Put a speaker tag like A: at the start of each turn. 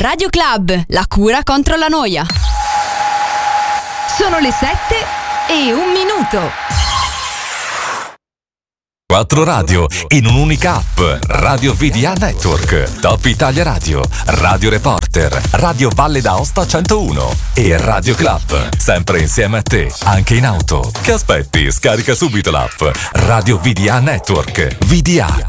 A: Radio Club, la cura contro la noia. Sono le 7:01.
B: 4 radio in un'unica app. Radio VDA Network, Top Italia Radio, Radio Reporter, Radio Valle d'Aosta 101 e Radio Club. Sempre insieme a te, anche in auto. Che aspetti? Scarica subito l'app Radio VDA Network. VDA.